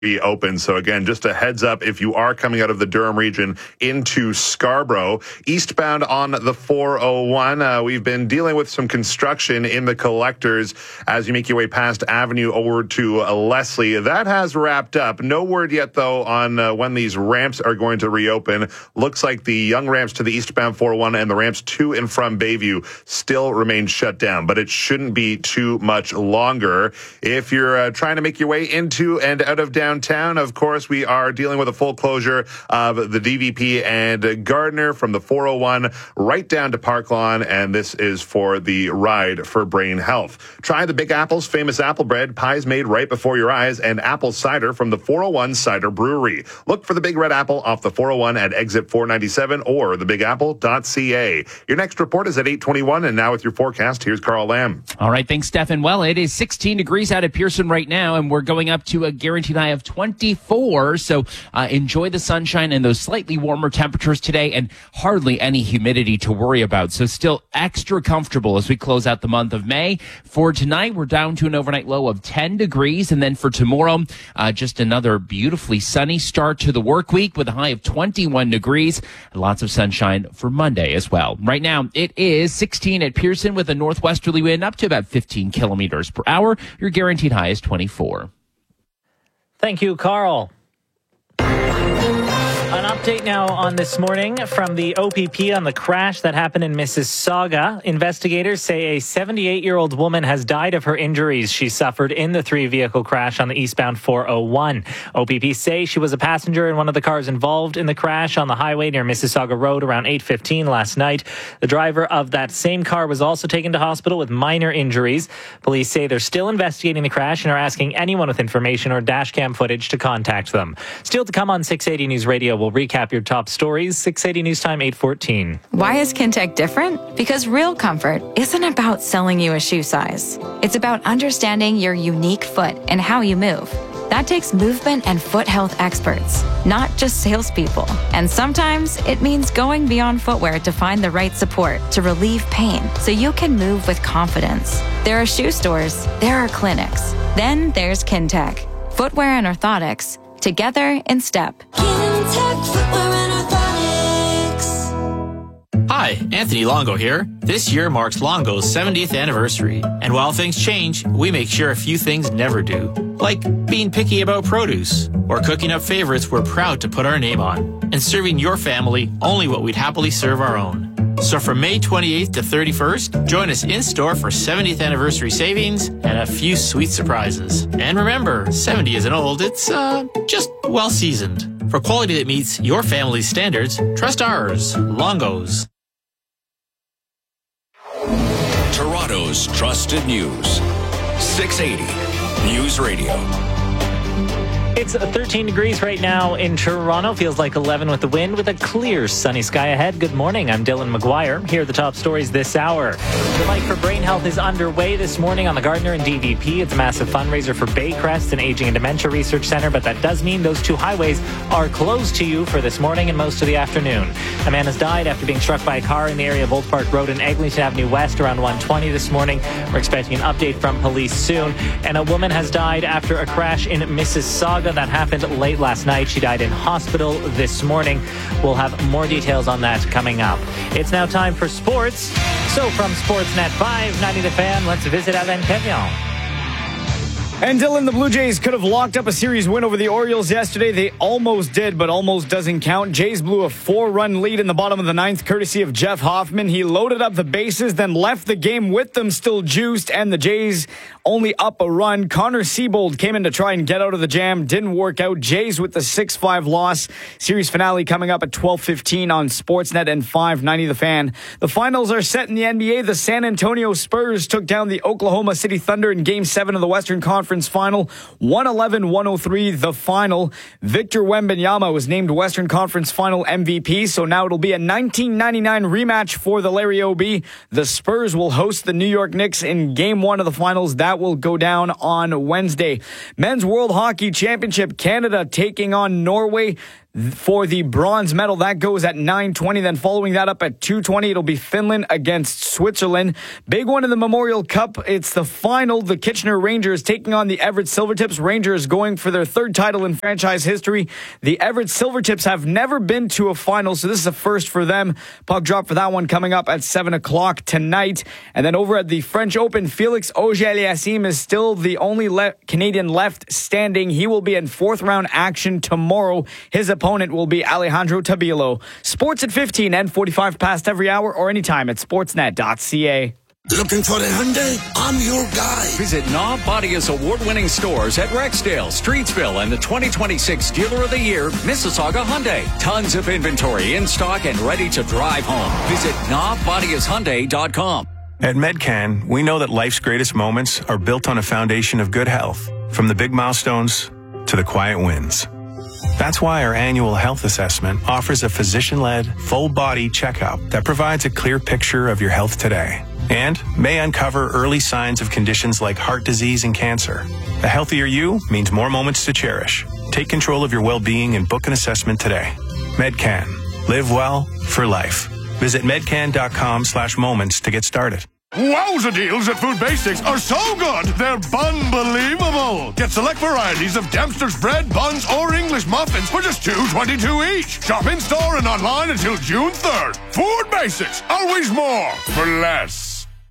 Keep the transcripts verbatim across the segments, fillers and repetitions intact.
be open. So again, just a heads up if you are coming out of the Durham region into Scarborough. Eastbound on the four oh one, uh, we've been dealing with some construction in the collectors as you make your way past Avenue over to uh, Leslie. That has wrapped up. No word yet, though, on uh, when these ramps are going to reopen. Looks like the young ramps to the eastbound four oh one and the ramps to and from Bayview still remain shut down, but it shouldn't be too much longer. If you're uh, trying to make your way into and out of downtown, Downtown, of course, we are dealing with a full closure of the D V P and Gardner from the four oh one right down to Park Lawn, and this is for the Ride for Brain Health. Try the Big Apple's famous apple bread, pies made right before your eyes, and apple cider from the four oh one Cider Brewery. Look for the Big Red Apple off the four oh one at exit four ninety-seven or the big apple dot c a. Your next report is at eight twenty-one, and now with your forecast, here's Carl Lamb. All right, thanks, Stefan. Well, it is sixteen degrees out of Pearson right now, and we're going up to a guaranteed high of twenty-four, so uh, enjoy the sunshine and those slightly warmer temperatures today, and hardly any humidity to worry about, so still extra comfortable as we close out the month of May. For tonight, we're down to an overnight low of ten degrees, and then for tomorrow, uh, just another beautifully sunny start to the work week with a high of twenty-one degrees, and lots of sunshine for Monday as well. Right now, it is sixteen at Pearson with a northwesterly wind up to about fifteen kilometers per hour. Your guaranteed high is twenty-four. Thank you, Carl. An update now on this morning from the O P P on the crash that happened in Mississauga. Investigators say a seventy-eight-year-old woman has died of her injuries she suffered in the three-vehicle crash on the eastbound four oh one. O P P say she was a passenger in one of the cars involved in the crash on the highway near Mississauga Road around eight fifteen last night. The driver of that same car was also taken to hospital with minor injuries. Police say they're still investigating the crash and are asking anyone with information or dashcam footage to contact them. Still to come on six eighty News Radio, we'll recap your top stories. six eighty News Time, eight fourteen. Why is Kintec different? Because real comfort isn't about selling you a shoe size. It's about understanding your unique foot and how you move. That takes movement and foot health experts, not just salespeople. And sometimes it means going beyond footwear to find the right support to relieve pain so you can move with confidence. There are shoe stores, there are clinics. Then there's Kintec. Footwear and orthotics, together in step. Kintec Footwear and Orthotics. Hi, Anthony Longo here. This year marks Longo's seventieth anniversary. And while things change, we make sure a few things never do. Like being picky about produce, or cooking up favorites we're proud to put our name on, and serving your family only what we'd happily serve our own. So from May twenty-eighth to thirty-first, join us in-store for seventieth anniversary savings and a few sweet surprises. And remember, seventy isn't old, it's uh, just well-seasoned. For quality that meets your family's standards, trust ours, Longo's. Toronto's trusted news. six eighty News Radio. It's thirteen degrees right now in Toronto. Feels like eleven with the wind with a clear sunny sky ahead. Good morning. I'm Dylan McGuire. Here are the top stories this hour. The Light for Brain Health is underway this morning on the Gardner and D V P. It's a massive fundraiser for Baycrest and Aging and Dementia Research Center, but that does mean those two highways are closed to you for this morning and most of the afternoon. A man has died after being struck by a car in the area of Old Park Road and Eglinton Avenue West around one twenty this morning. We're expecting an update from police soon. And a woman has died after a crash in Mississauga. That happened late last night. She died in hospital this morning. We'll have more details on that coming up. It's now time for sports. So from Sportsnet five ninety The Fan, let's visit Alain Quevillon. And Dylan, the Blue Jays could have locked up a series win over the Orioles yesterday. They almost did, but almost doesn't count. Jays blew a four-run lead in the bottom of the ninth, courtesy of Jeff Hoffman. He loaded up the bases, then left the game with them still juiced, and the Jays only up a run. Connor Siebold came in to try and get out of the jam. Didn't work out. Jays with the six five loss. Series finale coming up at twelve fifteen on Sportsnet and five ninety The Fan. The finals are set in the N B A. The San Antonio Spurs took down the Oklahoma City Thunder in Game seven of the Western Conference Final. one eleven one oh three the final. Victor Wembanyama was named Western Conference Final M V P, so now it'll be a nineteen ninety-nine rematch for the Larry O'B. The Spurs will host the New York Knicks in Game one of the finals. That will go down on Wednesday. Men's World Hockey Championship, Canada taking on Norway. For the bronze medal, that goes at nine twenty. Then following that up at two twenty, it'll be Finland against Switzerland. Big one in the Memorial Cup. It's the final. The Kitchener Rangers taking on the Everett Silvertips. Rangers going for their third title in franchise history. The Everett Silvertips have never been to a final, so this is a first for them. Puck drop for that one coming up at seven o'clock tonight. And then over at the French Open, Felix Auger-Aliassime is still the only le- Canadian left standing. He will be in fourth round action tomorrow. His opponent will be Alejandro Tabilo. Sports at fifteen and forty-five past every hour or anytime at sportsnet dot c a. Looking for a Hyundai? I'm your guy. Visit Knob Bodia's award-winning stores at Rexdale, Streetsville, and the twenty twenty-six Dealer of the Year, Mississauga Hyundai. Tons of inventory in stock and ready to drive home. Visit knob bodias hyundai dot com. At Medcan, we know that life's greatest moments are built on a foundation of good health, from the big milestones to the quiet wins. That's why our annual health assessment offers a physician-led, full-body checkup that provides a clear picture of your health today and may uncover early signs of conditions like heart disease and cancer. A healthier you means more moments to cherish. Take control of your well-being and book an assessment today. Medcan. Live well for life. Visit medcan.com slash moments to get started. Wowza deals at Food Basics are so good, they're unbelievable. Get select varieties of Dempster's bread, buns, or English muffins for just two twenty-two each. Shop in-store and online until June third. Food Basics, always more for less.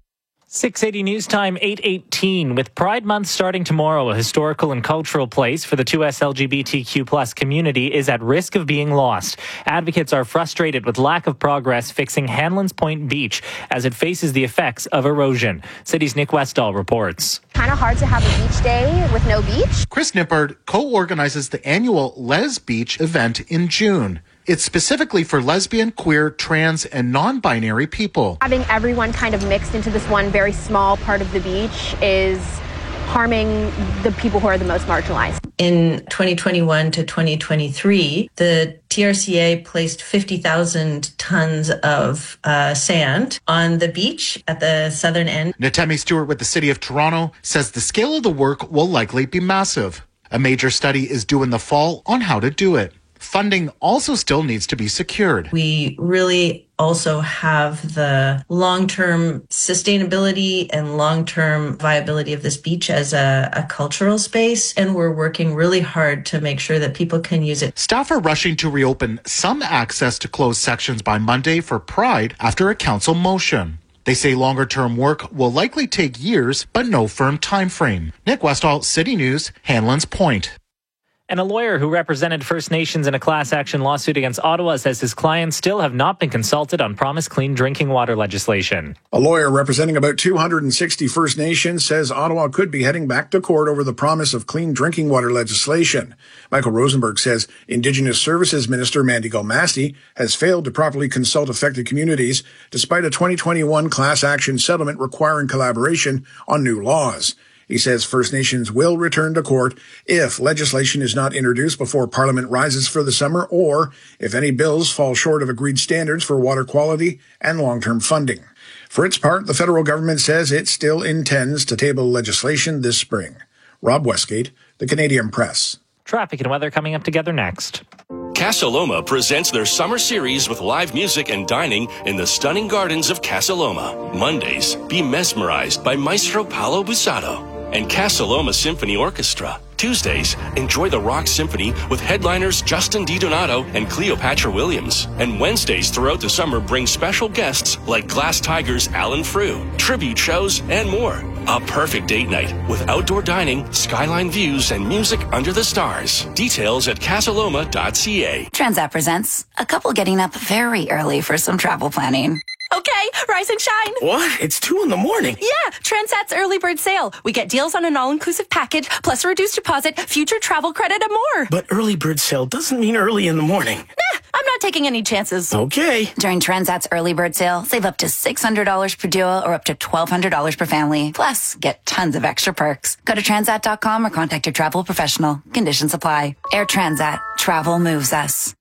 six eighty News Time, eight eighteen. With Pride Month starting tomorrow, a historical and cultural place for the two S L G B T Q plus community is at risk of being lost. Advocates are frustrated with lack of progress fixing Hanlan's Point Beach as it faces the effects of erosion. City's Nick Westall reports. Kind of hard to have a beach day with no beach. Chris Nippard co-organizes the annual Les Beach event in June. It's specifically for lesbian, queer, trans, and non-binary people. Having everyone kind of mixed into this one very small part of the beach is harming the people who are the most marginalized. In twenty twenty-one to twenty twenty-three, the T R C A placed fifty thousand tons of uh, sand on the beach at the southern end. Natemi Stewart with the City of Toronto says the scale of the work will likely be massive. A major study is due in the fall on how to do it. Funding also still needs to be secured. We really also have the long-term sustainability and long-term viability of this beach as a, a cultural space, and we're working really hard to make sure that people can use it. Staff are rushing to reopen some access to closed sections by Monday for Pride after a council motion. They say longer-term work will likely take years, but no firm time frame. Nick Westall, City News, Hanlan's Point. And a lawyer who represented First Nations in a class action lawsuit against Ottawa says his clients still have not been consulted on promised clean drinking water legislation. A lawyer representing about two hundred sixty First Nations says Ottawa could be heading back to court over the promise of clean drinking water legislation. Michael Rosenberg says Indigenous Services Minister Mandy Galmasti has failed to properly consult affected communities despite a twenty twenty-one class action settlement requiring collaboration on new laws. He says First Nations will return to court if legislation is not introduced before Parliament rises for the summer or if any bills fall short of agreed standards for water quality and long-term funding. For its part, the federal government says it still intends to table legislation this spring. Rob Westgate, The Canadian Press. Traffic and weather coming up together next. Casa Loma presents their summer series with live music and dining in the stunning gardens of Casa Loma. Mondays, be mesmerized by Maestro Paolo Busato and Casa Loma Symphony Orchestra. Tuesdays, enjoy the Rock Symphony with headliners Justin DiDonato and Cleopatra Williams. And Wednesdays throughout the summer bring special guests like Glass Tigers Alan Frew, tribute shows, and more. A perfect date night with outdoor dining, skyline views, and music under the stars. Details at casaloma dot c a. Transat presents a couple getting up very early for some travel planning. Okay, rise and shine. What? It's two in the morning. Yeah, Transat's early bird sale. We get deals on an all-inclusive package, plus a reduced deposit, future travel credit, and more. But early bird sale doesn't mean early in the morning. Nah, I'm not taking any chances. Okay. During Transat's early bird sale, save up to six hundred dollars per duo or up to twelve hundred dollars per family. Plus, get tons of extra perks. Go to transat dot com or contact your travel professional. Conditions apply. Air Transat. Travel moves us.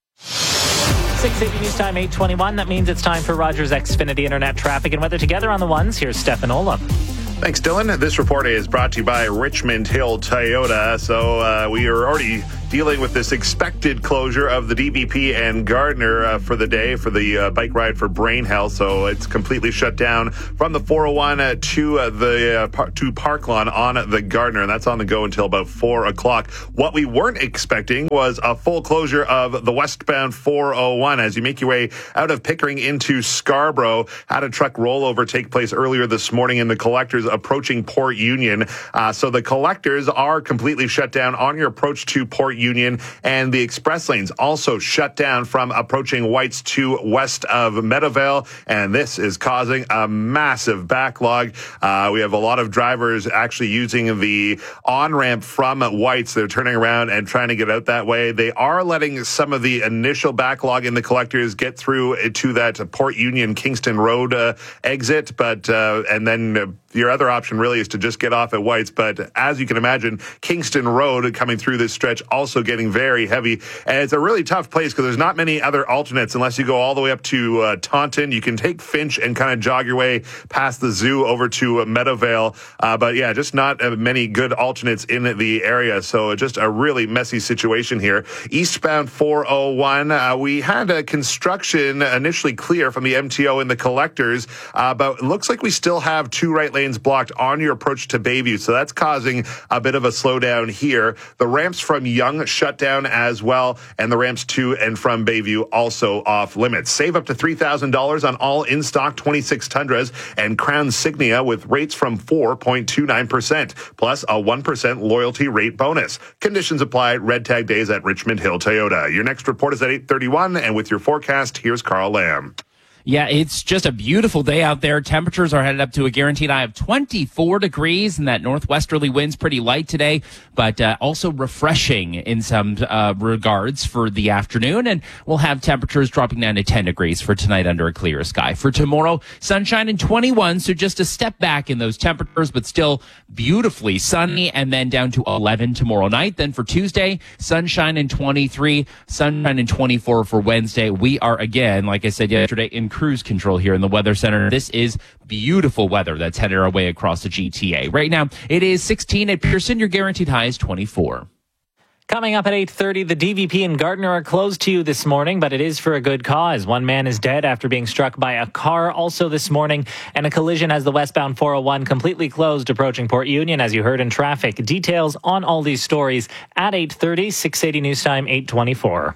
six eighty News Time, eight twenty-one. That means it's time for Rogers Xfinity Internet Traffic and Weather together on the ones. Here's Stefan Olaf. Thanks, Dylan. This report is brought to you by Richmond Hill Toyota. So uh, we are already dealing with this expected closure of the D B P and Gardner uh, for the day for the uh, bike ride for Brain Health. So it's completely shut down from the four oh one uh, to uh, the uh, par- to Parklawn on the Gardner, and that's on the go until about four o'clock. What we weren't expecting was a full closure of the westbound four oh one as you make your way out of Pickering into Scarborough. Had a truck rollover take place earlier this morning in the collectors approaching Port Union. Uh, so the collectors are completely shut down on your approach to Port Union, and the express lanes also shut down from approaching Whites to west of Meadowvale, and this is causing a massive backlog. Uh, we have a lot of drivers actually using the on-ramp from Whites. They're turning around and trying to get out that way. They are letting some of the initial backlog in the collectors get through to that Port Union Kingston Road uh, exit, but uh, and then uh, your other option really is to just get off at Whites. But as you can imagine, Kingston Road coming through this stretch also getting very heavy. And it's a really tough place because there's not many other alternates unless you go all the way up to uh, Taunton. You can take Finch and kind of jog your way past the zoo over to uh, Meadowvale. Uh, but yeah, just not uh, many good alternates in the area. So just a really messy situation here. Eastbound four oh one, uh, we had a construction initially clear from the M T O in the collectors, uh, but it looks like we still have two right lanes blocked on your approach to Bayview. So that's causing a bit of a slowdown here. The ramps from Young shut down as well, and the ramps to and from Bayview also off limits. Save up to three thousand dollars on all in-stock twenty-six Tundras and Crown Signia with rates from four point two nine percent, plus a one percent loyalty rate bonus. Conditions apply. Red tag days at Richmond Hill Toyota. Your next report is at eight thirty-one, and with your forecast, here's Carl Lamb. Yeah, it's just a beautiful day out there. Temperatures are headed up to a guaranteed high of twenty-four degrees, and that northwesterly wind's pretty light today, but uh, also refreshing in some uh, regards for the afternoon. And we'll have temperatures dropping down to ten degrees for tonight under a clear sky. For tomorrow, sunshine and twenty-one, so just a step back in those temperatures, but still beautifully sunny, and then down to eleven tomorrow night. Then for Tuesday, sunshine and twenty-three, sunshine and twenty-four for Wednesday. We are again, like I said yesterday, in cruise control here in the Weather Center. This is beautiful weather that's headed our way across the G T A. Right now, it is sixteen at Pearson. Your guaranteed high is twenty-four. Coming up at eight thirty, the D V P and Gardner are closed to you this morning, but it is for a good cause. One man is dead after being struck by a car also this morning, and a collision has the westbound four oh one completely closed approaching Port Union, as you heard in traffic. Details on all these stories at eight thirty, six eighty News Time, eight twenty-four.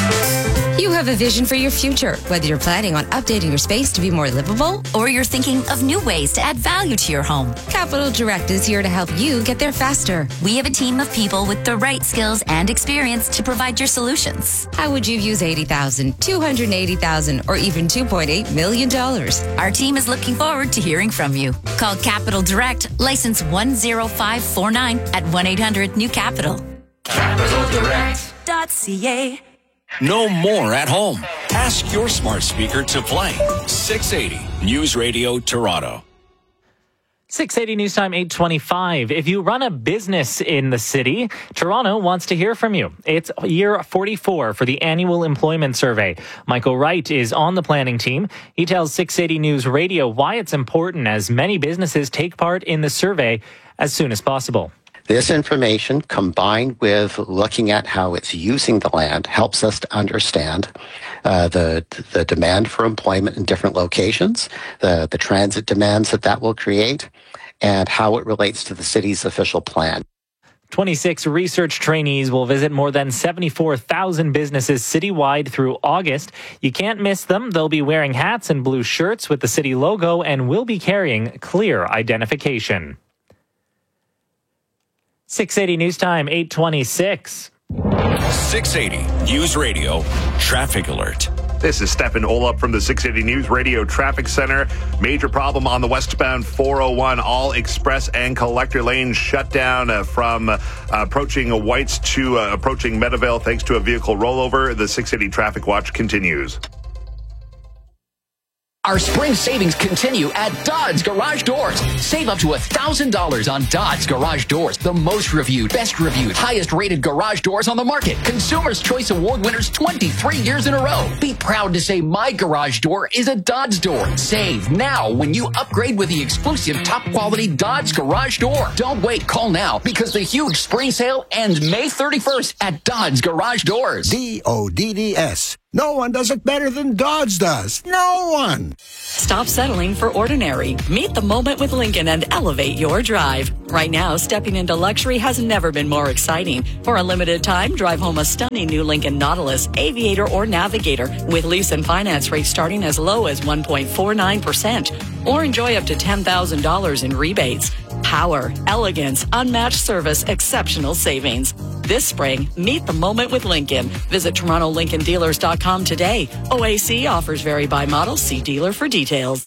You have a vision for your future, whether you're planning on updating your space to be more livable or you're thinking of new ways to add value to your home. Capital Direct is here to help you get there faster. We have a team of people with the right skills and experience to provide your solutions. How would you use eighty thousand dollars, two hundred eighty thousand dollars, or even two point eight million dollars? Our team is looking forward to hearing from you. Call Capital Direct, license one zero five four nine at one eight hundred new capital. capital direct dot c a. No more at home. Ask your smart speaker to play six eighty News Radio Toronto. six eighty News Time, eight twenty-five. If you run a business in the city, Toronto wants to hear from you. It's year forty-four for the annual employment survey. Michael Wright is on the planning team. He tells six eighty News Radio why it's important as many businesses take part in the survey as soon as possible. This information, combined with looking at how it's using the land, helps us to understand uh, the the demand for employment in different locations, the, the transit demands that that will create, and how it relates to the city's official plan. twenty-six research trainees will visit more than seventy-four thousand businesses citywide through August. You can't miss them. They'll be wearing hats and blue shirts with the city logo and will be carrying clear identification. six eighty News Time, eight twenty-six. six eighty News Radio Traffic Alert. This is Stefan Olop from the six eighty News Radio Traffic Center. Major problem on the westbound four oh one. All express and collector lanes shut down uh, from uh, approaching Whites to uh, approaching Meadowvale thanks to a vehicle rollover. The six eighty Traffic Watch continues. Our spring savings continue at Dodds Garage Doors. Save up to one thousand dollars on Dodds Garage Doors, the most reviewed, best reviewed, highest rated garage doors on the market. Consumer's Choice Award winners twenty-three years in a row. Be proud to say my garage door is a Dodds door. Save now when you upgrade with the exclusive top quality Dodds Garage Door. Don't wait, call now because the huge spring sale ends May thirty-first at Dodds Garage Doors. D O D D S. No one does it better than Dodds does. No one. Stop settling for ordinary. Meet the moment with Lincoln and elevate your drive. Right now, stepping into luxury has never been more exciting. For a limited time, drive home a stunning new Lincoln Nautilus, Aviator, or Navigator with lease and finance rates starting as low as one point four nine percent. Or enjoy up to ten thousand dollars in rebates. Power, elegance, unmatched service, exceptional savings. This spring, meet the moment with Lincoln. Visit Toronto Lincoln Dealers dot com today. O A C offers vary by model. See dealer for details.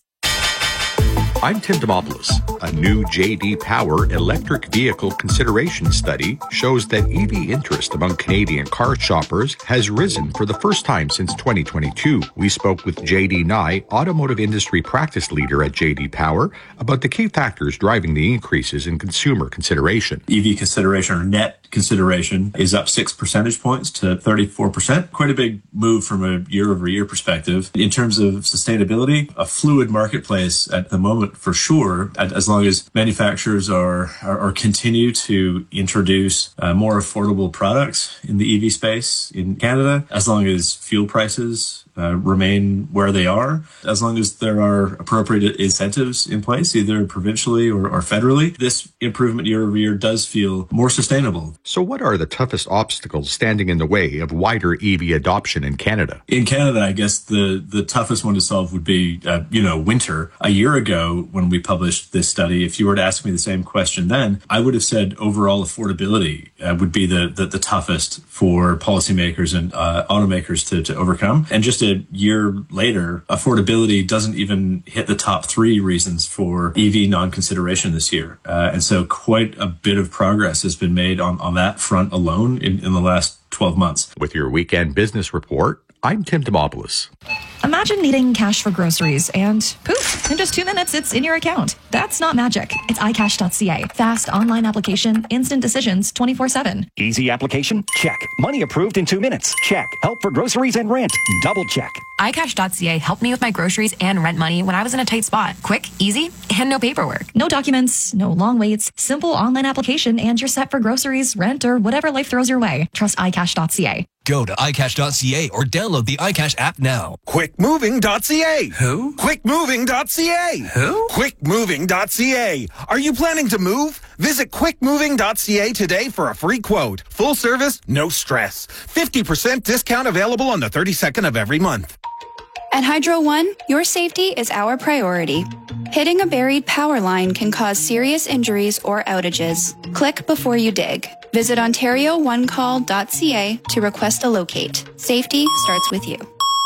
I'm Tim Demopoulos. A new J D Power electric vehicle consideration study shows that E V interest among Canadian car shoppers has risen for the first time since twenty twenty-two. We spoke with J D Nye, automotive industry practice leader at J D Power, about the key factors driving the increases in consumer consideration. E V consideration or net consideration is up six percentage points to thirty-four percent. Quite a big move from a year-over-year perspective. In terms of sustainability, a fluid marketplace at the moment for sure, as long as manufacturers are, are, are continue to introduce uh, more affordable products in the E V space in Canada, as long as fuel prices Uh, remain where they are, as long as there are appropriate incentives in place, either provincially or, or federally, this improvement year over year does feel more sustainable. So what are the toughest obstacles standing in the way of wider E V adoption in Canada? In Canada, I guess the, the toughest one to solve would be, uh, you know, winter. A year ago, when we published this study, if you were to ask me the same question then, I would have said overall affordability uh, would be the, the, the toughest for policymakers and uh, automakers to, to overcome. And just a year later, affordability doesn't even hit the top three reasons for E V non-consideration this year. Uh, and so quite a bit of progress has been made on, on that front alone in, in the last twelve months. With your weekend business report, I'm Tim Demopoulos. Imagine needing cash for groceries and poof, in just two minutes, it's in your account. That's not magic. It's i cash dot c a. Fast online application, instant decisions, twenty-four seven. Easy application? Check. Money approved in two minutes? Check. Help for groceries and rent? Double check. i cash dot c a helped me with my groceries and rent money when I was in a tight spot. Quick, easy, and no paperwork. No documents, no long waits, simple online application, and you're set for groceries, rent, or whatever life throws your way. Trust i cash dot c a. Go to i cash dot c a or download the iCash app now. quick moving dot c a. Who? quick moving dot c a. Who? quick moving dot c a. Are you planning to move? Visit quick moving dot c a today for a free quote. Full service, no stress. fifty percent discount available on the thirty-second of every month. At Hydro One, your safety is our priority. Hitting a buried power line can cause serious injuries or outages. Click before you dig. Visit ontario one call dot c a to request a locate. Safety starts with you.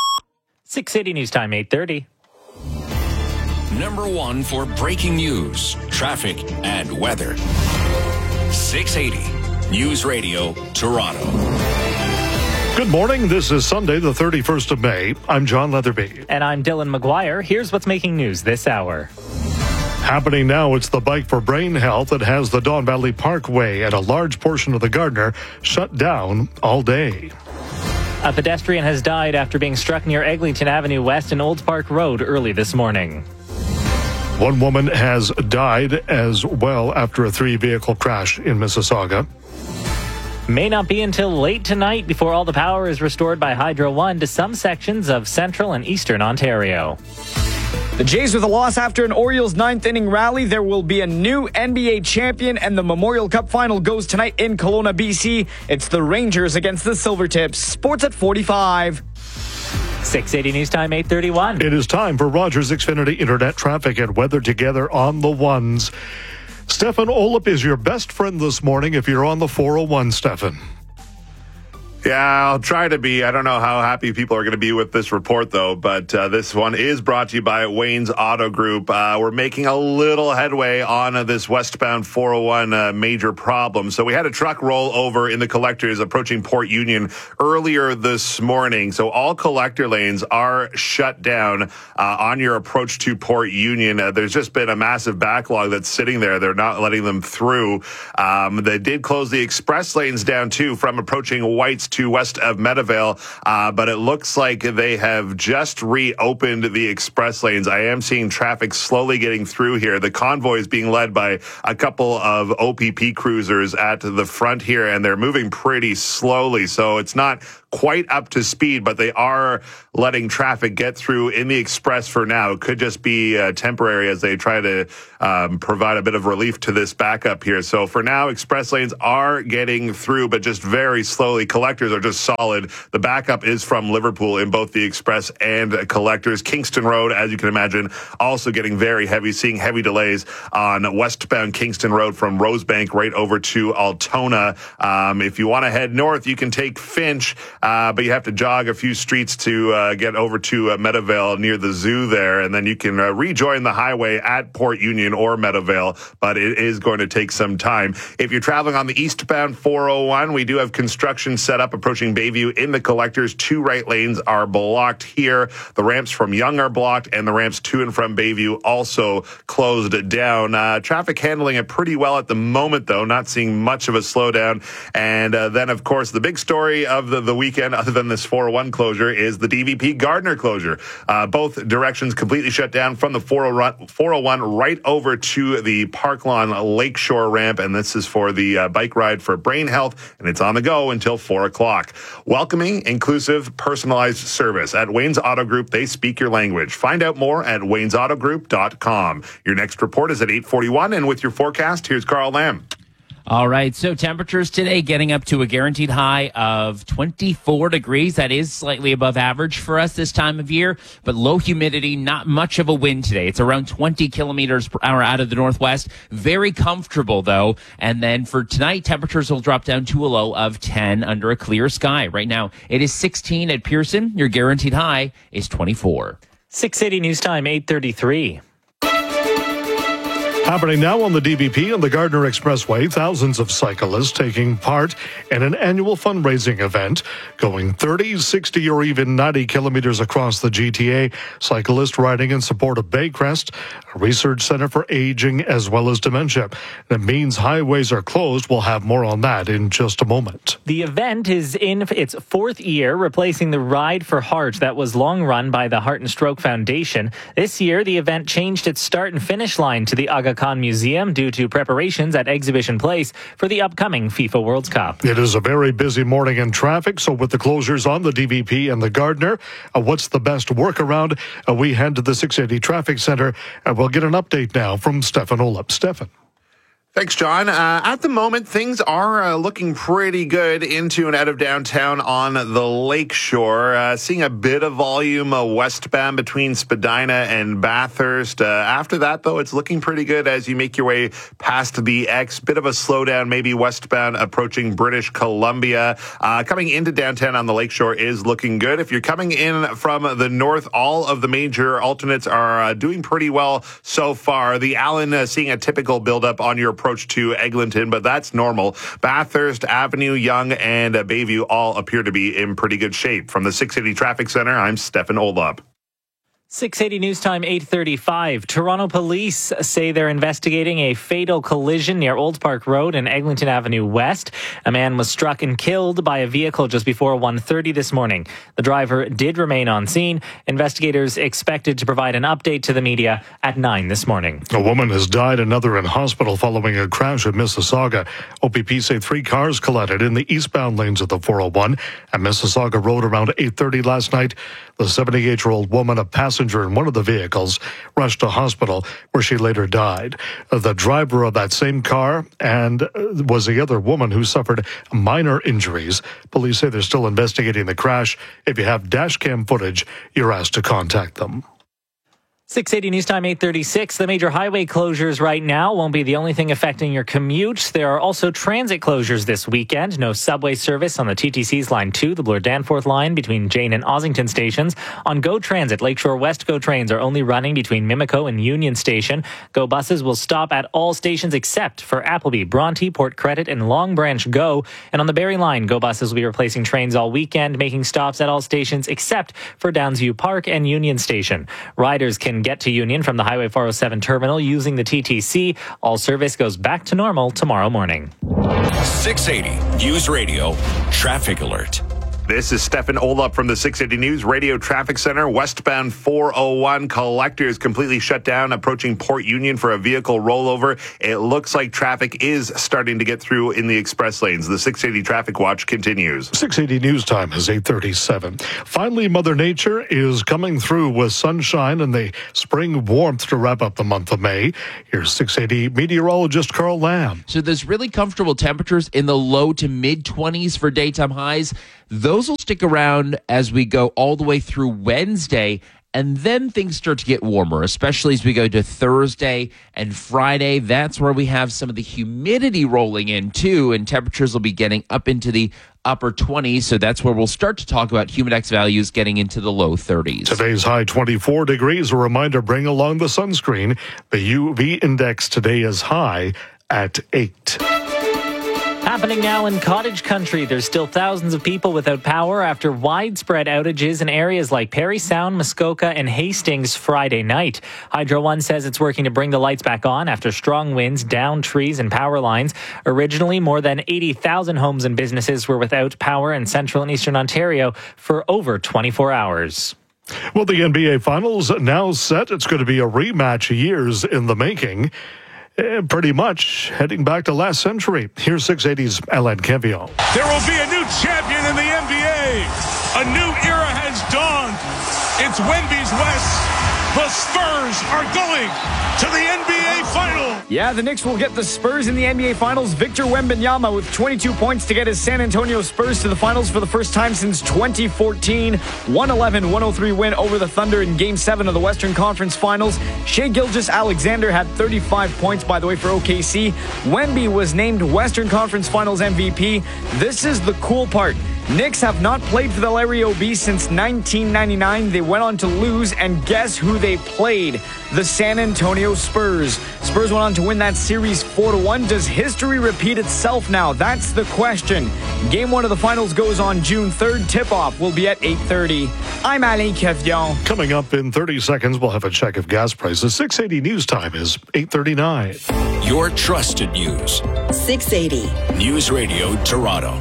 six eighty News Time, eight thirty. Number one for breaking news, traffic, and weather. six eighty News Radio, Toronto. Good morning. This is Sunday, the thirty-first of May. I'm John Leatherby. And I'm Dylan McGuire. Here's what's making news this hour. Happening now, it's the Bike for Brain Health that has the Don Valley Parkway and a large portion of the Gardiner shut down all day. A pedestrian has died after being struck near Eglinton Avenue West and Old Park Road early this morning. One woman has died as well after a three-vehicle crash in Mississauga. May not be until late tonight before all the power is restored by Hydro One to some sections of central and eastern Ontario. The Jays with a loss after an Orioles ninth inning rally. There will be a new N B A champion, and the Memorial Cup final goes tonight in Kelowna, B C. It's the Rangers against the Silvertips. Sports at forty-five. six eighty News Time, eight thirty-one. It is time for Rogers Xfinity Internet traffic and weather together on the ones. Stefan Olip is your best friend this morning if you're on the four oh one, Stefan. Yeah, I'll try to be. I don't know how happy people are going to be with this report, though, but uh, this one is brought to you by Wayne's Auto Group. Uh, we're making a little headway on uh, this westbound four oh one uh, major problem. So we had a truck roll over in the collectors approaching Port Union earlier this morning. So all collector lanes are shut down uh, on your approach to Port Union. Uh, there's just been a massive backlog that's sitting there. They're not letting them through. Um, they did close the express lanes down, too, from approaching White's to west of Meadowvale, uh, but it looks like they have just reopened the express lanes. I am seeing traffic slowly getting through here. The convoy is being led by a couple of O P P cruisers at the front here, and they're moving pretty slowly, so it's not quite up to speed, but they are letting traffic get through in the express for now. It could just be uh, temporary as they try to um, provide a bit of relief to this backup here. So for now, express lanes are getting through, but just very slowly. Collectors are just solid. The backup is from Liverpool in both the express and collectors. Kingston Road, as you can imagine, also getting very heavy, seeing heavy delays on westbound Kingston Road from Rosebank right over to Altona. Um, if you want to head north, you can take Finch, Uh, but you have to jog a few streets to uh, get over to uh, Meadowvale near the zoo there, and then you can uh, rejoin the highway at Port Union or Meadowvale, but it is going to take some time. If you're traveling on the eastbound four oh one, we do have construction set up approaching Bayview in the collectors. Two right lanes are blocked here. The ramps from Yonge are blocked, and the ramps to and from Bayview also closed down. Uh, traffic handling it pretty well at the moment, though, not seeing much of a slowdown. And uh, then, of course, the big story of the, the weekend, other than this four oh one closure, is the D V P Gardner closure. Uh, both directions completely shut down from the four oh one right over to the Parklawn Lakeshore ramp, and this is for the uh, bike ride for brain health, and it's on the go until four o'clock. Welcoming, inclusive, personalized service. At Wayne's Auto Group, they speak your language. Find out more at waynes auto group dot com. Your next report is at eight forty-one, and with your forecast, here's Carl Lamb. All right, so temperatures today getting up to a guaranteed high of twenty-four degrees. That is slightly above average for us this time of year, but low humidity, not much of a wind today. It's around twenty kilometers per hour out of the northwest. Very comfortable, though. And then for tonight, temperatures will drop down to a low of ten under a clear sky. Right now, it is sixteen at Pearson. Your guaranteed high is twenty-four. six eighty News Time, eight thirty-three. Happening now on the D V P and the Gardner Expressway, thousands of cyclists taking part in an annual fundraising event, going thirty, sixty, or even ninety kilometers across the G T A. Cyclists riding in support of Baycrest, a research center for aging as well as dementia. That means highways are closed. We'll have more on that in just a moment. The event is in its fourth year, replacing the Ride for Heart that was long run by the Heart and Stroke Foundation. This year, the event changed its start and finish line to the Aga Khan Museum due to preparations at Exhibition Place for the upcoming FIFA World Cup. It is a very busy morning in traffic, so with the closures on the D V P and the Gardner, uh, what's the best workaround? Uh, we head to the six eighty Traffic Center, and we'll get an update now from Stefan Olip. Stefan. Thanks, John. Uh, at the moment, things are uh, looking pretty good into and out of downtown on the Lakeshore. Uh, seeing a bit of volume uh, westbound between Spadina and Bathurst. Uh, after that, though, it's looking pretty good as you make your way past the X. Bit of a slowdown, maybe westbound approaching British Columbia. Uh, coming into downtown on the Lakeshore is looking good. If you're coming in from the north, all of the major alternates are uh, doing pretty well so far. The Allen uh, seeing a typical buildup on your approach to Eglinton, but that's normal. Bathurst, Avenue, Yonge, and uh, Bayview all appear to be in pretty good shape. From the six eighty Traffic Center, I'm Stefan Oldup. six eighty News Time, eight thirty-five. Toronto police say they're investigating a fatal collision near Old Park Road and Eglinton Avenue West. A man was struck and killed by a vehicle just before one thirty this morning. The driver did remain on scene. Investigators expected to provide an update to the media at nine this morning. A woman has died, another in hospital following a crash in Mississauga. O P P say three cars collided in the eastbound lanes of the four oh one at Mississauga Road around eight thirty last night. The seventy-eight-year-old woman, a passenger in one of the vehicles, rushed to hospital where she later died. The driver of that same car and was the other woman who suffered minor injuries. Police say they're still investigating the crash. If you have dash cam footage, you're asked to contact them. six eighty News Time, eight thirty-six. The major highway closures right now won't be the only thing affecting your commute. There are also transit closures this weekend. No subway service on the T T C's Line two, the Bloor-Danforth line between Jane and Ossington stations. On GO Transit, Lakeshore West GO trains are only running between Mimico and Union Station. GO buses will stop at all stations except for Appleby, Bronte, Port Credit, and Long Branch GO. And on the Barrie line, GO buses will be replacing trains all weekend, making stops at all stations except for Downsview Park and Union Station. Riders can get to Union from the Highway four oh seven terminal using the T T C. All service goes back to normal tomorrow morning. six eighty News Radio Traffic Alert. This is Stefan Olop from the six eighty News Radio Traffic Center. Westbound four oh one collector is completely shut down, approaching Port Union for a vehicle rollover. It looks like traffic is starting to get through in the express lanes. The six eighty Traffic Watch continues. six eighty News Time is eight thirty-seven. Finally, Mother Nature is coming through with sunshine and the spring warmth to wrap up the month of May. Here's six eighty meteorologist Carl Lamb. So there's really comfortable temperatures in the low to mid twenties for daytime highs. Those will stick around as we go all the way through Wednesday, and then things start to get warmer, especially as we go to Thursday and Friday. That's where we have some of the humidity rolling in, too, and temperatures will be getting up into the upper twenties, so that's where we'll start to talk about Humidex values getting into the low thirties. Today's high twenty-four degrees. A reminder, bring along the sunscreen. The U V index today is high at eight. Happening now in cottage country, there's still thousands of people without power after widespread outages in areas like Parry Sound, Muskoka, and Hastings Friday night. Hydro One says it's working to bring the lights back on after strong winds downed trees and power lines. Originally, more than eighty thousand homes and businesses were without power in central and eastern Ontario for over twenty-four hours. Well, the N B A Finals now set. It's going to be a rematch, years in the making. Uh, pretty much heading back to last century. Here's six eighty's Alain Kevio. There will be a new champion in the N B A. A new era has dawned. It's Wemby's West. The Spurs are going to the N B A Final. Yeah, the Knicks will get the Spurs in the N B A Finals. Victor Wembanyama with twenty-two points to get his San Antonio Spurs to the Finals for the first time since twenty fourteen. one eleven one oh three win over the Thunder in Game seven of the Western Conference Finals. Shai Gilgeous-Alexander had thirty-five points, by the way, for O K C. Wemby was named Western Conference Finals M V P. This is the cool part. Knicks have not played for the Larry O'B since nineteen ninety-nine. They went on to lose, and guess who they played? The San Antonio Spurs. Spurs went on to win that series four to one. Does history repeat itself now? That's the question. Game one of the finals goes on June third. Tip-off will be at eight thirty. I'm Alain Kevyon. Coming up in thirty seconds, we'll have a check of gas prices. six eighty News Time is eight thirty-nine. Your trusted news. six eighty News Radio Toronto.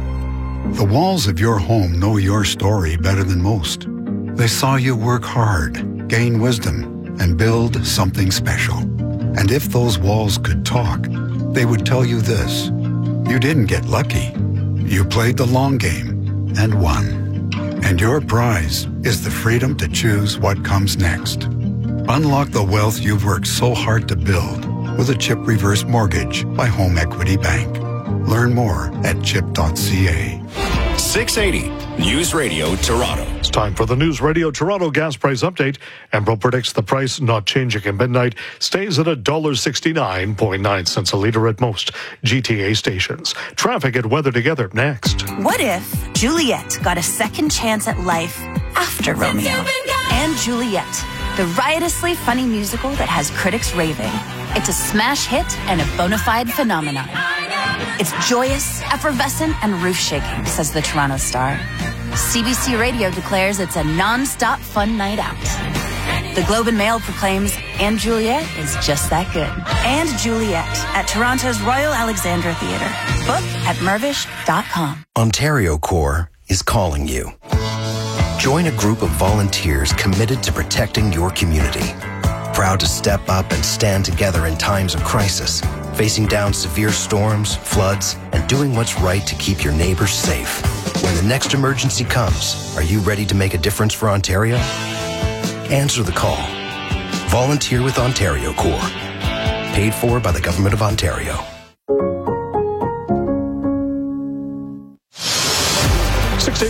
The walls of your home know your story better than most. They saw you work hard, gain wisdom, and build something special. And if those walls could talk, they would tell you this. You didn't get lucky. You played the long game and won. And your prize is the freedom to choose what comes next. Unlock the wealth you've worked so hard to build with a CHIP reverse mortgage by Home Equity Bank. Learn more at chip dot c a. six eighty News Radio Toronto. It's time for the News Radio Toronto gas price update. Ambro predicts the price not changing at midnight, stays at one dollar sixty-nine point nine cents a litre at most G T A stations. Traffic and weather together next. What if Juliet got a second chance at life after Romeo? And Juliet, the riotously funny musical that has critics raving. It's a smash hit and a bona fide phenomenon. It's joyous, effervescent, and roof-shaking, says the Toronto Star. C B C Radio declares it's a non-stop fun night out. The Globe and Mail proclaims, and Juliet is just that good. And Juliet at Toronto's Royal Alexandra Theatre. Book at mervish dot com. Ontario Corps is calling you. Join a group of volunteers committed to protecting your community. Proud to step up and stand together in times of crisis, facing down severe storms, floods, and doing what's right to keep your neighbors safe. When the next emergency comes, are you ready to make a difference for Ontario? Answer the call. Volunteer with Ontario Corps. Paid for by the Government of Ontario. six eighty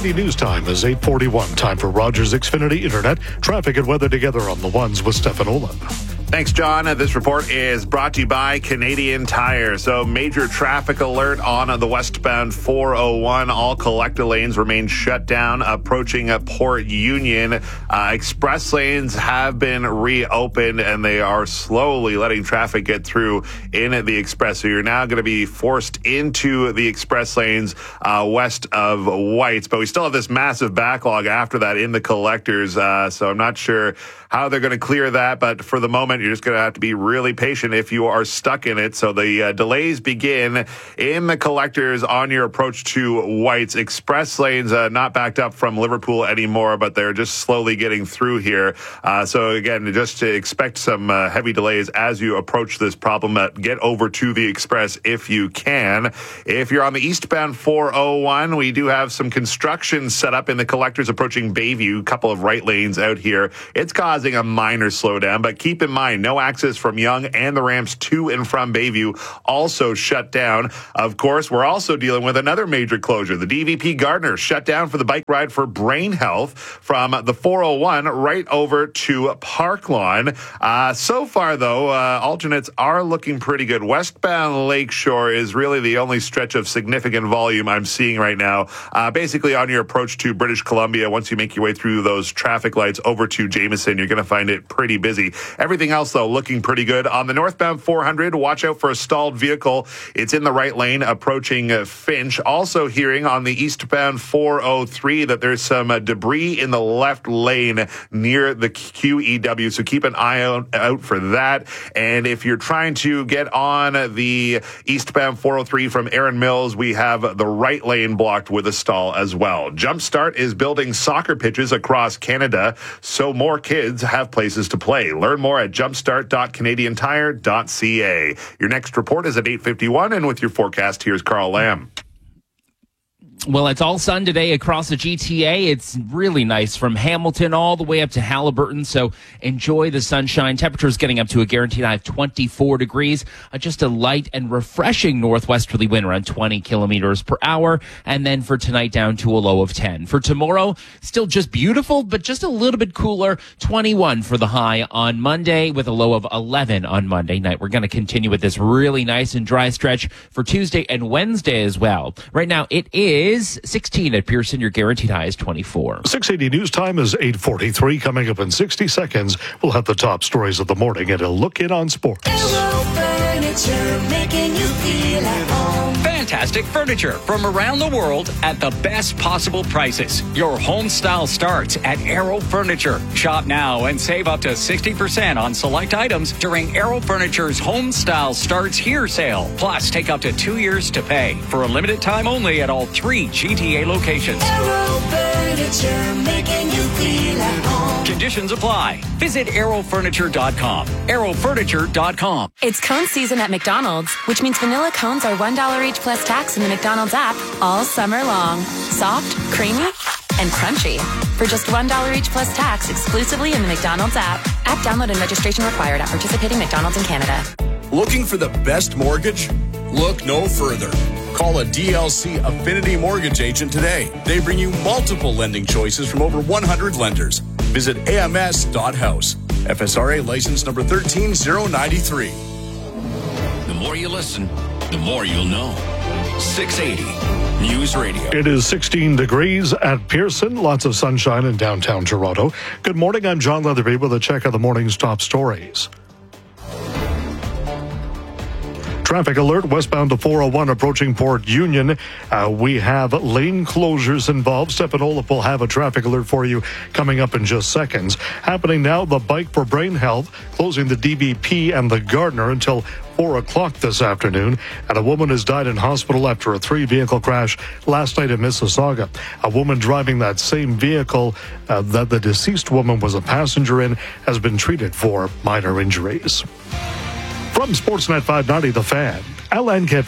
eighty News Time is eight forty-one. Time for Rogers Xfinity Internet. Traffic and weather together on the ones with Stefan Olin. Thanks, John. This report is brought to you by Canadian Tire. So major traffic alert on the westbound four oh one. All collector lanes remain shut down approaching Port Union. Uh, express lanes have been reopened and they are slowly letting traffic get through in the express. So you're now going to be forced into the express lanes uh, west of Whites. But we still have this massive backlog after that in the collectors. Uh, so I'm not sure how they're going to clear that. But for the moment, you're just going to have to be really patient if you are stuck in it. So the uh, delays begin in the collectors on your approach to Whites. Express lanes uh, not backed up from Liverpool anymore, but they're just slowly getting through here. Uh, so again, just to expect some uh, heavy delays as you approach this problem. Uh, get over to the express if you can. If you're on the eastbound four oh one, we do have some construction set up in the collectors approaching Bayview. A couple of right lanes out here. It's causing a minor slowdown, but keep in mind, no access from Yonge and the ramps to and from Bayview also shut down. Of course, we're also dealing with another major closure. The D V P Gardner shut down for the bike ride for brain health from the four oh one right over to Park Lawn. Uh, so far, though, uh, alternates are looking pretty good. Westbound Lakeshore is really the only stretch of significant volume I'm seeing right now. Uh, basically, on your approach to British Columbia, once you make your way through those traffic lights over to Jameson, you're going to find it pretty busy. Everything else, though, looking pretty good. On the northbound four hundred, watch out for a stalled vehicle. It's in the right lane approaching uh, Finch. Also hearing on the eastbound four oh three that there's some uh, debris in the left lane near the Q E W, so keep an eye out, out for that. And if you're trying to get on the eastbound four oh three from Erin Mills, we have the right lane blocked with a stall as well. Jumpstart is building soccer pitches across Canada so more kids have places to play. Learn more at jumpstart dot canadian tire dot c a. Your next report is at eight fifty-one, and with your forecast, here's Carl Lamb. Well, it's all sun today across the G T A. It's really nice from Hamilton all the way up to Haliburton, so enjoy the sunshine. Temperatures getting up to a guaranteed high of twenty-four degrees. Uh, just a light and refreshing northwesterly wind around twenty kilometers per hour. And then for tonight, down to a low of ten. For tomorrow, still just beautiful, but just a little bit cooler. twenty-one for the high on Monday with a low of eleven on Monday night. We're going to continue with this really nice and dry stretch for Tuesday and Wednesday as well. Right now, it is is sixteen at Pearson. Your guaranteed high is twenty-four. six eighty News Time is eight forty-three. Coming up in sixty seconds, we'll have the top stories of the morning and a look in on sports. Aero Furniture, making you feel at home. Fantastic furniture from around the world at the best possible prices. Your home style starts at Aero Furniture. Shop now and save up to sixty percent on select items during Aero Furniture's Home Style Starts Here sale. Plus, take up to two years to pay for a limited time only at all three G T A locations. Aero Furniture, making you feel at home. Conditions apply. Visit aero furniture dot com. aero furniture dot com. It's cone season at McDonald's, which means vanilla cones are one dollar each plus tax in the McDonald's app all summer long. Soft, creamy, and crunchy. For just one dollar each plus tax exclusively in the McDonald's app. App download and registration required at participating McDonald's in Canada. Looking for the best mortgage? Look no further. Call a D L C Affinity Mortgage agent today. They bring you multiple lending choices from over one hundred lenders. Visit A M S dot house. F S R A license number one three zero nine three. The more you listen, the more you'll know. six eighty News Radio. It is sixteen degrees at Pearson. Lots of sunshine in downtown Toronto. Good morning. I'm John Leatherby with a check of the morning's top stories. Traffic alert westbound to four oh one approaching Port Union. Uh, we have lane closures involved. Stefan Olaf will have a traffic alert for you coming up in just seconds. Happening now, the Bike for Brain Health closing the D V P and the Gardner until four o'clock this afternoon. And a woman has died in hospital after a three-vehicle crash last night in Mississauga. A woman driving that same vehicle uh, that the deceased woman was a passenger in has been treated for minor injuries. From Sportsnet five ninety, The Fan, Alain Kevion.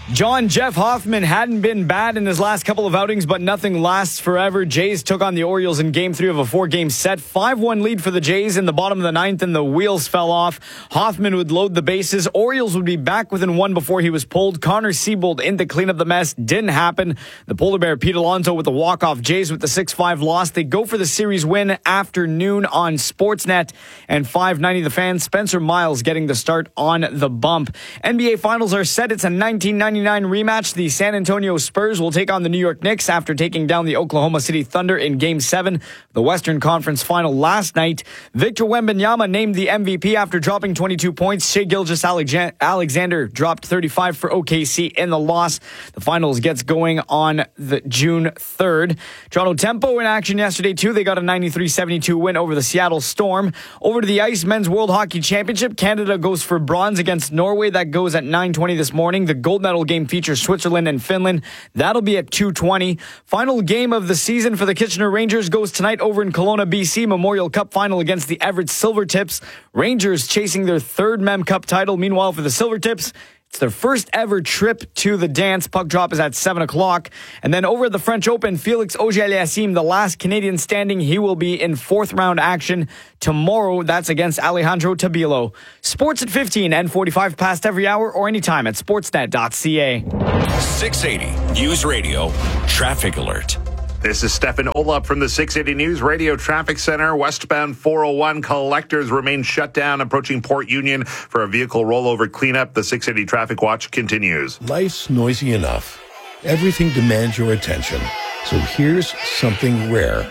John Jeff Hoffman hadn't been bad in his last couple of outings, but nothing lasts forever. Jays took on the Orioles in game three of a four-game set. five one lead for the Jays in the bottom of the ninth, and the wheels fell off. Hoffman would load the bases. Orioles would be back within one before he was pulled. Connor Siebold in to clean up the mess. Didn't happen. The Polar Bear, Pete Alonso with the walk-off. Jays with the six five loss. They go for the series win afternoon on Sportsnet. And five ninety The Fan, Spencer Miles getting the start on the bump. N B A Finals are set. It's a nineteen ninety-nine rematch. The San Antonio Spurs will take on the New York Knicks after taking down the Oklahoma City Thunder in Game seven, the Western Conference Final last night. Victor Wembanyama named the M V P after dropping twenty-two points. Shai Gilgeous-Alexander dropped thirty-five for O K C in the loss. The Finals gets going on the June third. Toronto Tempo in action yesterday, too. They got a ninety-three seventy-two win over the Seattle Storm. Over to the ice, Men's World Hockey Championship. Canada goes for bronze against Norway. That goes at nine twenty this morning. The gold medal game features Switzerland and Finland. That'll be at two twenty. Final game of the season for the Kitchener Rangers goes tonight over in Kelowna, B C. Memorial Cup final against the Everett Silvertips. Rangers chasing their third Mem Cup title. Meanwhile, for the Silvertips, it's their first ever trip to the dance. Puck drop is at seven o'clock. And then over at the French Open, Felix Auger-Aliassime, the last Canadian standing, he will be in fourth round action tomorrow. That's against Alejandro Tabilo. Sports at fifteen and forty-five past every hour or anytime at sportsnet dot c a. six eighty News Radio Traffic Alert. This is Stefan Olop from the six eighty News Radio Traffic Center. Westbound four oh one collectors remain shut down approaching Port Union for a vehicle rollover cleanup. The six eighty Traffic Watch continues. Life's noisy enough. Everything demands your attention. So here's something rare.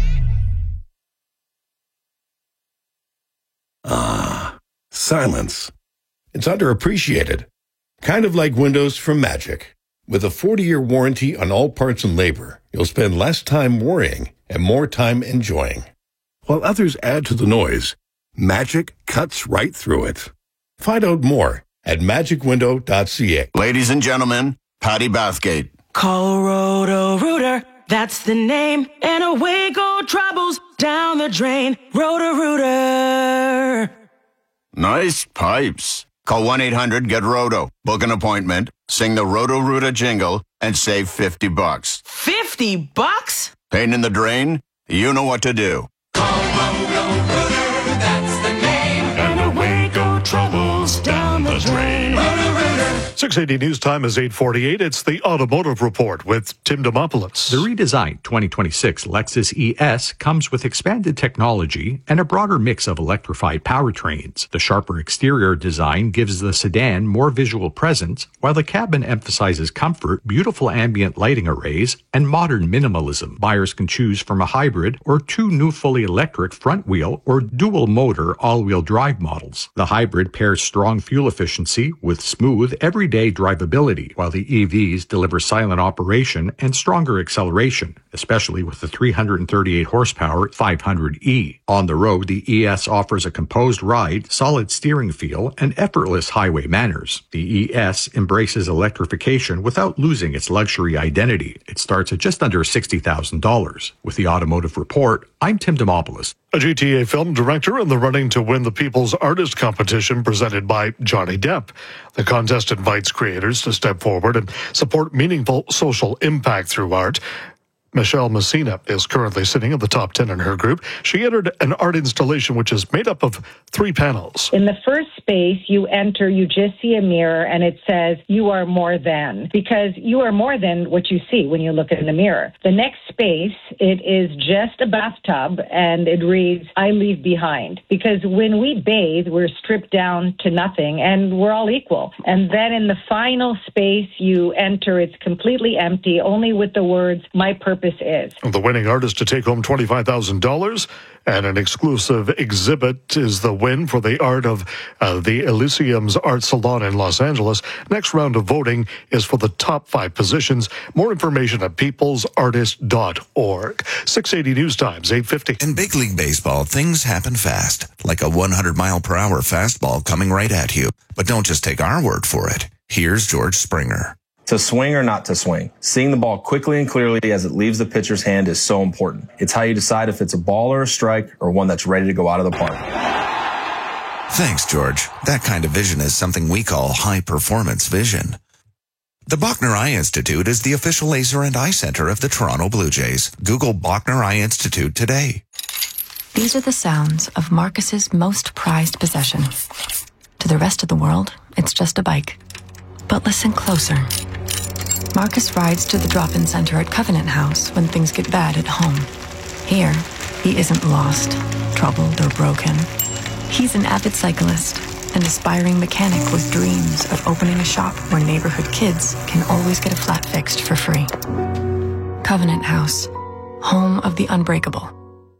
Ah, silence. It's underappreciated. Kind of like windows from Magic. With a forty-year warranty on all parts and labor, you'll spend less time worrying and more time enjoying. While others add to the noise, Magic cuts right through it. Find out more at magic window dot c a. Ladies and gentlemen, Patty Bathgate. Call Roto-Rooter, that's the name, and away go troubles down the drain. Roto-Rooter. Nice pipes. Call one eight hundred get roto. Book an appointment, sing the Roto-Rooter jingle, and save fifty bucks. fifty bucks? Pain in the drain? You know what to do. Call Roto-Rooter, that's the name. And away go troubles down the drain. Roto-Rooter. six eighty News Time is eight forty-eight. It's the Automotive Report with Tim Demopoulos. The redesigned twenty twenty-six Lexus E S comes with expanded technology and a broader mix of electrified powertrains. The sharper exterior design gives the sedan more visual presence, while the cabin emphasizes comfort, beautiful ambient lighting arrays, and modern minimalism. Buyers can choose from a hybrid or two new fully electric front-wheel or dual-motor all-wheel drive models. The hybrid pairs strong fuel efficiency with smooth, everyday drivability, while the E Vs deliver silent operation and stronger acceleration, especially with the three hundred thirty-eight horsepower five hundred E. On the road, the E S offers a composed ride, solid steering feel, and effortless highway manners. The E S embraces electrification without losing its luxury identity. It starts at just under sixty thousand dollars. With the Automotive Report, I'm Tim Demopoulos. A G T A film director in the running to win the People's Artist Competition presented by Johnny Depp. The contest invites creators to step forward and support meaningful social impact through art. Michelle Messina is currently sitting in the top ten in her group. She entered an art installation which is made up of three panels. In the first space, you enter, you just see a mirror, and it says, you are more than, because you are more than what you see when you look in the mirror. The next space, it is just a bathtub, and it reads, I leave behind. Because when we bathe, we're stripped down to nothing, and we're all equal. And then in the final space you enter, it's completely empty, only with the words, my purpose is. The winning artist to take home twenty-five thousand dollars and an exclusive exhibit is the win for the art of uh, the Elysium's Art Salon in Los Angeles. Next round of voting is for the top five positions. More information at peoples artist dot org. six eighty News Times, eight fifty. In big league baseball, things happen fast, like a one hundred mile per hour fastball coming right at you. But don't just take our word for it. Here's George Springer. To swing or not to swing, seeing the ball quickly and clearly as it leaves the pitcher's hand is so important. It's how you decide if it's a ball or a strike or one that's ready to go out of the park. Thanks, George. That kind of vision is something we call high-performance vision. The Bachner Eye Institute is the official laser and eye center of the Toronto Blue Jays. Google Bachner Eye Institute today. These are the sounds of Marcus's most prized possession. To the rest of the world, it's just a bike. But listen closer. Marcus rides to the drop-in center at Covenant House when things get bad at home. Here, he isn't lost, troubled, or broken. He's an avid cyclist, an aspiring mechanic with dreams of opening a shop where neighborhood kids can always get a flat fixed for free. Covenant House, home of the unbreakable.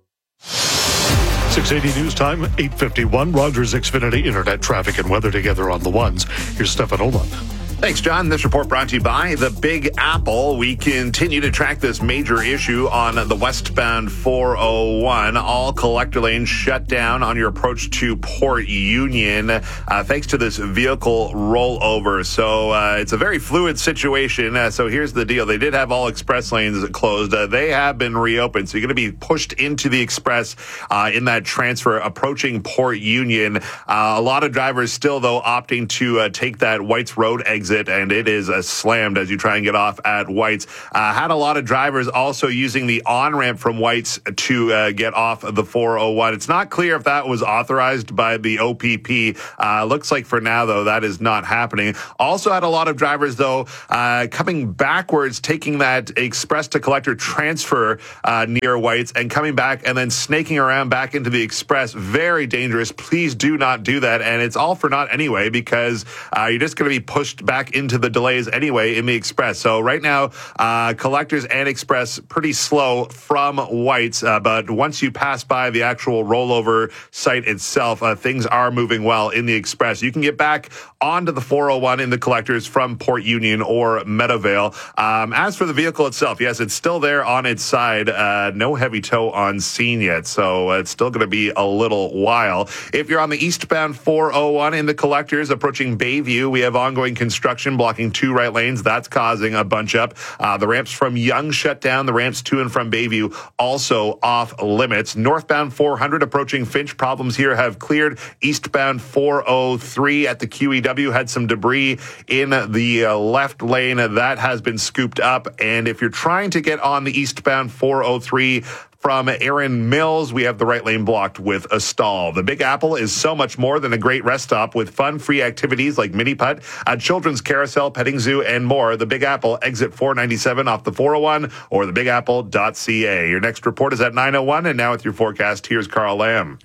six eighty News Time, eight fifty-one. Rogers Xfinity Internet traffic and weather together on the ones. Here's Stefan Oland. Thanks, John. This report brought to you by the Big Apple. We continue to track this major issue on the westbound four oh one. All collector lanes shut down on your approach to Port Union, uh, thanks to this vehicle rollover. So uh, it's a very fluid situation. Uh, so here's the deal. They did have all express lanes closed. Uh, they have been reopened. So you're going to be pushed into the express uh, in that transfer approaching Port Union. Uh, a lot of drivers still, though, opting to uh, take that Whites Road exit. And it is uh, slammed as you try and get off at Whites. Uh, had a lot of drivers also using the on-ramp from Whites to uh, get off the four oh one. It's not clear if that was authorized by the O P P. Uh, looks like for now, though, that is not happening. Also had a lot of drivers, though, uh, coming backwards, taking that express to collector transfer uh, near Whites and coming back and then snaking around back into the express. Very dangerous. Please do not do that. And it's all for naught anyway, because uh, you're just going to be pushed back into the delays anyway in the express. So right now, uh, collectors and express pretty slow from Whites, uh, but once you pass by the actual rollover site itself, uh, things are moving well in the express. You can get back onto the four oh one in the collectors from Port Union or Meadowvale. Um, as for the vehicle itself, yes, it's still there on its side. Uh, no heavy tow on scene yet, so it's still going to be a little while. If you're on the eastbound four oh one in the collectors approaching Bayview, we have ongoing construction blocking two right lanes. That's causing a bunch up. Uh, the ramps from Yonge shut down. The ramps to and from Bayview also off limits. Northbound four hundred approaching Finch. Problems here have cleared. Eastbound four oh three at the Q E W had some debris in the uh, left lane. That has been scooped up. And if you're trying to get on the eastbound four oh three from Erin Mills, we have the right lane blocked with a stall. The Big Apple is so much more than a great rest stop with fun, free activities like mini putt, a children's carousel, petting zoo, and more. The Big Apple, exit four ninety-seven off the four oh one or the big apple dot c a. Your next report is at nine oh one, and now with your forecast, here's Carl Lamb.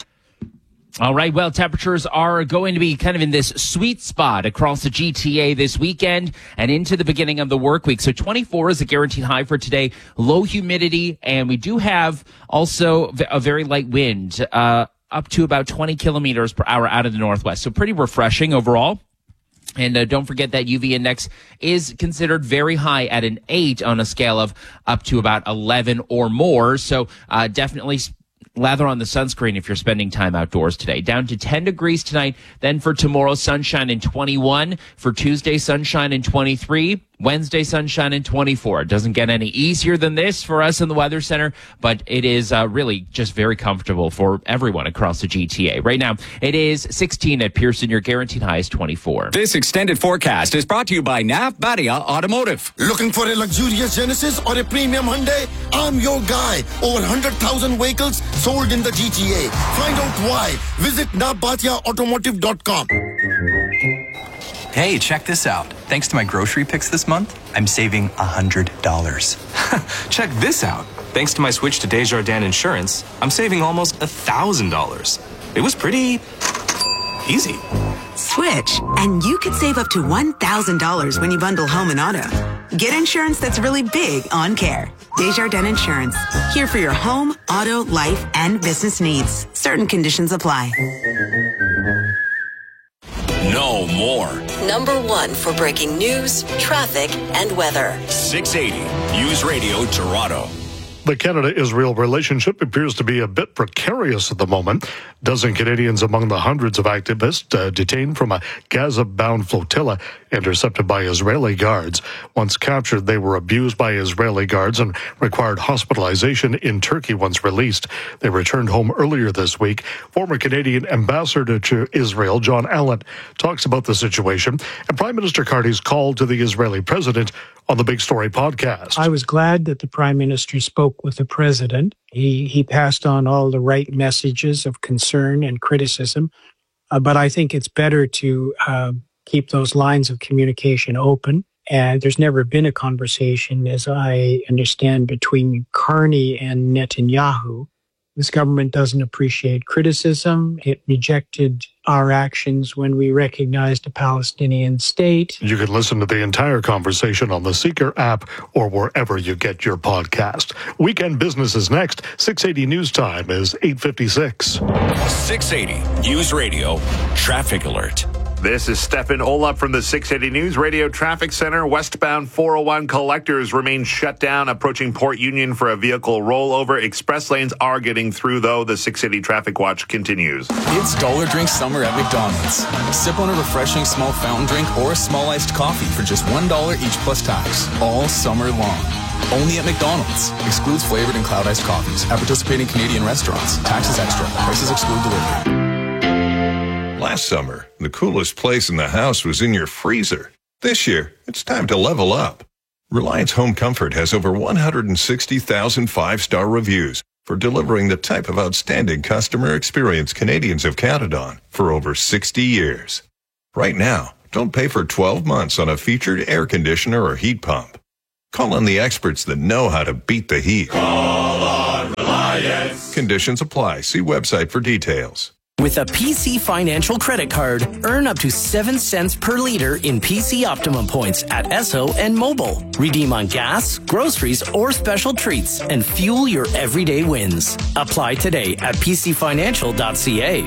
All right, well, temperatures are going to be kind of in this sweet spot across the G T A this weekend and into the beginning of the work week. So twenty-four is a guaranteed high for today. Low humidity, and we do have also a very light wind, uh, up to about twenty kilometers per hour out of the northwest. So pretty refreshing overall. And uh, don't forget that U V index is considered very high at an eight on a scale of up to about eleven or more. So uh, definitely lather on the sunscreen if you're spending time outdoors today. Down to ten degrees tonight. Then for tomorrow, sunshine in twenty-one. For Tuesday, sunshine in twenty-three. Wednesday, sunshine in twenty-four. It doesn't get any easier than this for us in the Weather Center, but it is uh, really just very comfortable for everyone across the G T A. Right now, it is sixteen at Pearson. Your guaranteed high is twenty-four. This extended forecast is brought to you by Nav Badia Automotive. Looking for a luxurious Genesis or a premium Hyundai? I'm your guy. Over one hundred thousand vehicles sold in the G T A. Find out why. Visit nav badia automotive dot com. Hey, check this out. Thanks to my grocery picks this month, I'm saving one hundred dollars. Check this out. Thanks to my switch to Desjardins Insurance, I'm saving almost one thousand dollars. It was pretty easy. Switch, and you could save up to one thousand dollars when you bundle home and auto. Get insurance that's really big on care. Desjardins Insurance. Here for your home, auto, life, and business needs. Certain conditions apply. No more. Number one for breaking news, traffic, and weather. six eighty News Radio Toronto. The Canada-Israel relationship appears to be a bit precarious at the moment. A dozen Canadians among the hundreds of activists uh, detained from a Gaza-bound flotilla intercepted by Israeli guards. Once captured, they were abused by Israeli guards and required hospitalization in Turkey once released. They returned home earlier this week. Former Canadian ambassador to Israel, John Allen, talks about the situation and Prime Minister Carney's call to the Israeli president on the Big Story podcast. I was glad that the Prime Minister spoke with the President. He he passed on all the right messages of concern and criticism. Uh, but I think it's better to uh, keep those lines of communication open. And there's never been a conversation, as I understand, between Carney and Netanyahu. This government doesn't appreciate criticism. It rejected our actions when we recognized a Palestinian state. You can listen to the entire conversation on the Seeker app or wherever you get your podcast. Weekend Business is next. six eighty News Time is eight fifty-six. six eighty News Radio Traffic Alert. This is Stefan Olaf from the six eighty News Radio Traffic Center. Westbound four oh one collectors remain shut down approaching Port Union for a vehicle rollover. Express lanes are getting through, though. The six eighty Traffic Watch continues. It's Dollar Drink Summer at McDonald's. Sip on a refreshing small fountain drink or a small iced coffee for just one dollar each plus tax, all summer long. Only at McDonald's. Excludes flavored and cloud iced coffees at participating Canadian restaurants. Taxes extra. Prices exclude delivery. Last summer, the coolest place in the house was in your freezer. This year, it's time to level up. Reliance Home Comfort has over one hundred sixty thousand five-star reviews for delivering the type of outstanding customer experience Canadians have counted on for over sixty years. Right now, don't pay for twelve months on a featured air conditioner or heat pump. Call on the experts that know how to beat the heat. Call on Reliance. Conditions apply. See website for details. With a P C Financial credit card, earn up to seven cents per liter in P C Optimum points at Esso and Mobile. Redeem on gas, groceries, or special treats and fuel your everyday wins. Apply today at p c financial dot c a.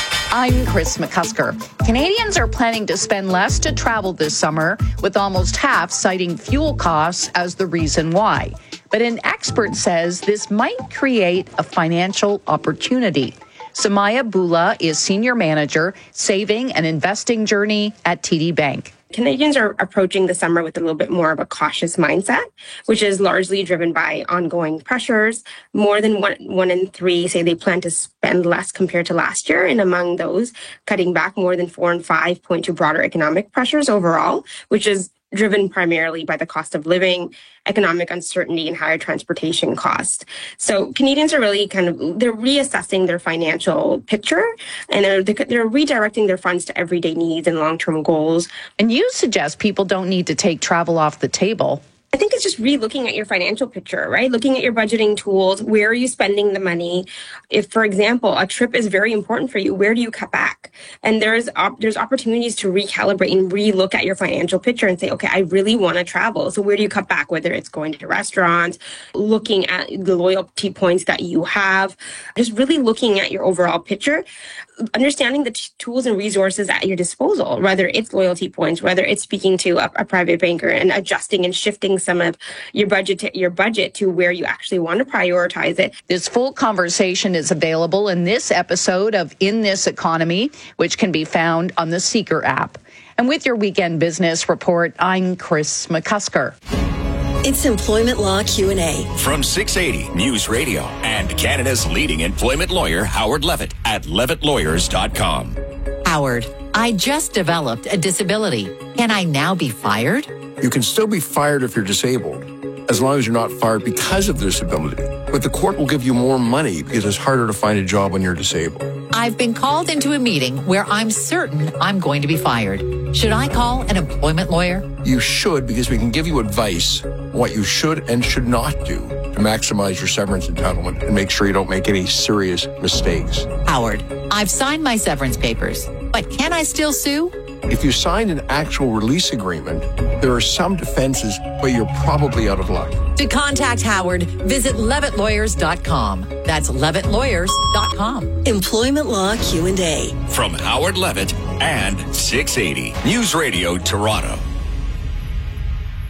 I'm Chris McCusker. Canadians are planning to spend less to travel this summer, with almost half citing fuel costs as the reason why. But an expert says this might create a financial opportunity. Samaya Bula is Senior Manager, Saving and Investing Journey at T D Bank. Canadians are approaching the summer with a little bit more of a cautious mindset, which is largely driven by ongoing pressures. More than one, one in three say they plan to spend less compared to last year. And among those, cutting back more than four and five point to broader economic pressures overall, which is driven primarily by the cost of living, economic uncertainty, and higher transportation costs. So Canadians are really kind of, they're reassessing their financial picture, and they're, they're redirecting their funds to everyday needs and long-term goals. And you suggest people don't need to take travel off the table. I think it's just re-looking at your financial picture, right? Looking at your budgeting tools. Where are you spending the money? If, for example, a trip is very important for you, where do you cut back? And there's op- there's opportunities to recalibrate and re-look at your financial picture and say, okay, I really want to travel. So where do you cut back? Whether it's going to restaurants, looking at the loyalty points that you have, just really looking at your overall picture. Understanding the t- tools and resources at your disposal, whether it's loyalty points, whether it's speaking to a, a private banker and adjusting and shifting some of your budget to, your budget to where you actually want to prioritize it. This full conversation is available in this episode of In This Economy, which can be found on the Seeker app. And with your Weekend Business Report, I'm Chris McCusker. It's Employment Law Q and A. From six eighty News Radio and Canada's leading employment lawyer, Howard Levitt, at levitt lawyers dot com. Howard, I just developed a disability. Can I now be fired? You can still be fired if you're disabled, as long as you're not fired because of the disability. But the court will give you more money because it's harder to find a job when you're disabled. I've been called into a meeting where I'm certain I'm going to be fired. Should I call an employment lawyer? You should, because we can give you advice on what you should and should not do to maximize your severance entitlement and make sure you don't make any serious mistakes. Howard, I've signed my severance papers, but can I still sue? If you signed an actual release agreement, there are some defenses, but you're probably out of luck. To contact Howard, visit levitt lawyers dot com. That's levitt lawyers dot com. Employment Law Q and A. From Howard Levitt and six eighty News Radio Toronto.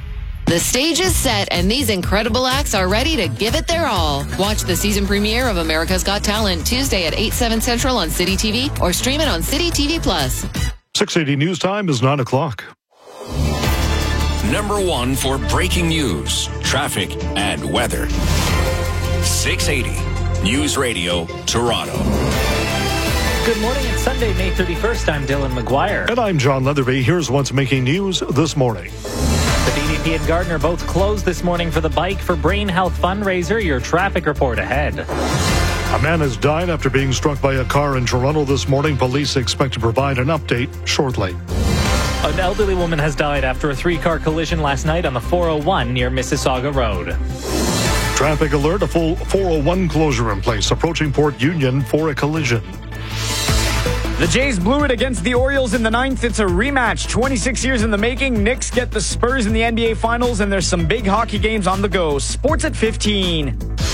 The stage is set, and these incredible acts are ready to give it their all. Watch the season premiere of America's Got Talent Tuesday at eight, seven Central on City T V or stream it on City T V Plus. six eighty News Time is nine o'clock. Number one for breaking news, traffic, and weather. six eighty News Radio, Toronto. Good morning. It's Sunday, May thirty-first. I'm Dylan McGuire. And I'm John Leatherby. Here's what's making news this morning. The D V P and Gardner both closed this morning for the Bike for Brain Health fundraiser. Your traffic report ahead. A man has died after being struck by a car in Toronto this morning. Police expect to provide an update shortly. An elderly woman has died after a three-car collision last night on the four oh one near Mississauga Road. Traffic alert, a full four oh one closure in place, approaching Port Union for a collision. The Jays blew it against the Orioles in the ninth. It's a rematch. twenty-six years in the making. Knicks get the Spurs in the N B A Finals, and there's some big hockey games on the go. Sports at fifteen.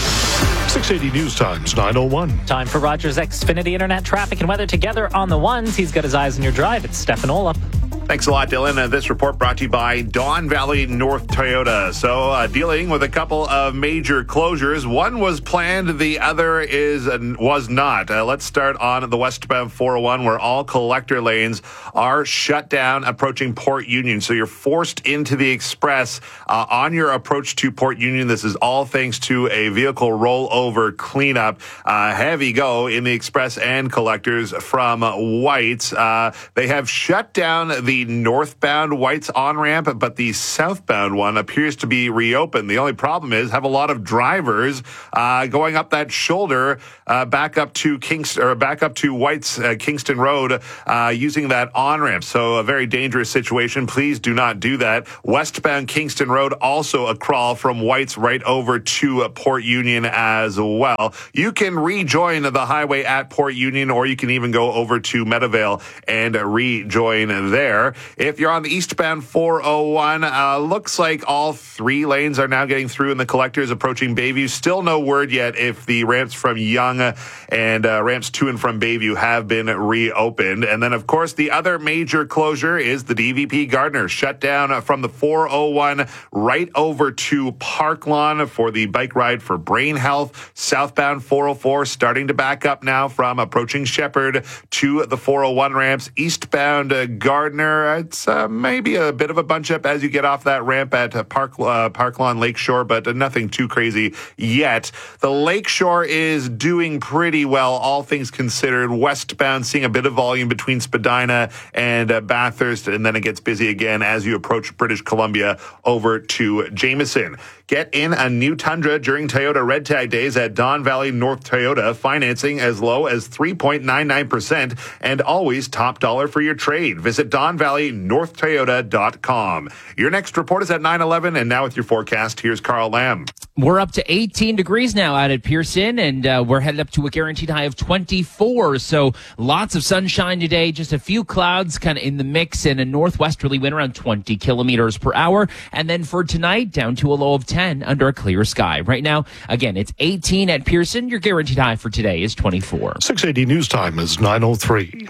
six eighty News Times, nine oh one. Time for Rogers Xfinity Internet traffic and weather together on the ones. He's got his eyes on your drive. It's Stefan Olap. Thanks a lot, Dylan. Uh, this report brought to you by Don Valley North Toyota. So, uh, dealing with a couple of major closures. One was planned, the other is uh, was not. Uh, let's start on the westbound four oh one, where all collector lanes are shut down approaching Port Union. So you're forced into the express uh, on your approach to Port Union. This is all thanks to a vehicle rollover cleanup. Uh, heavy go in the express and collectors from Whites. Uh, they have shut down the northbound Whites on-ramp, but the southbound one appears to be reopened. The only problem is have a lot of drivers uh, going up that shoulder uh, back up to Kingston or back up to Whites uh, Kingston Road uh, using that on-ramp. So a very dangerous situation. Please do not do that. Westbound Kingston Road also a crawl from Whites right over to uh, Port Union as well. You can rejoin the highway at Port Union, or you can even go over to Meadowvale and rejoin there. If you're on the eastbound four oh one, uh, looks like all three lanes are now getting through in the collectors approaching Bayview. Still no word yet if the ramps from Yonge and uh, ramps to and from Bayview have been reopened. And then, of course, the other major closure is the D V P Gardner, shut down from the four oh one right over to Park Lawn for the bike ride for Brain Health. Southbound four oh four starting to back up now from approaching Shepherd to the four oh one ramps. Eastbound uh, Gardner, it's uh, maybe a bit of a bunch up as you get off that ramp at uh, Park uh, Park Lawn Lakeshore, but uh, nothing too crazy yet. The Lakeshore is doing pretty well, all things considered. Westbound seeing a bit of volume between Spadina and uh, Bathurst, and then it gets busy again as you approach British Columbia over to Jameson. Get in a new Tundra during Toyota Red Tag Days at Don Valley North Toyota, financing as low as three point nine nine percent and always top dollar for your trade. Visit don valley north toyota dot com. Your next report is at nine eleven, and now with your forecast, here's Carl Lamb. We're up to eighteen degrees now out at Pearson, and uh, we're headed up to a guaranteed high of twenty-four. So lots of sunshine today, just a few clouds kind of in the mix, and a northwesterly wind around twenty kilometers per hour. And then for tonight, down to a low of ten under a clear sky. Right now, again, it's eighteen at Pearson. Your guaranteed high for today is twenty-four. six eighty News Time is nine oh three.